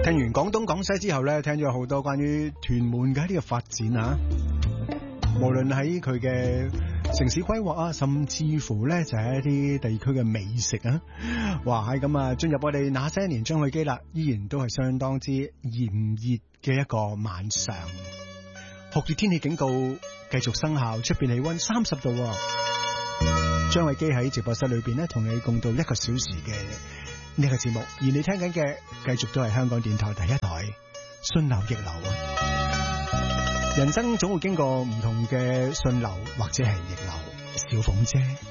聽完廣東廣西之後咧，聽咗好多關於屯門嘅呢個發展啊，無論喺佢嘅城市規劃啊，甚至乎咧就係一啲地區嘅美食啊，哇係咁啊！進入我哋那些年將去機啦，依然都係相當之炎熱嘅一個晚上，酷熱天氣警告繼續生效，出邊氣溫30度。張偉基喺直播室裏邊咧，同你共度1個小時嘅呢個節目，而你聽緊嘅繼續都係香港電台第一台順流逆流。人生總會經過唔同嘅順流或者係逆流，小鳳姐。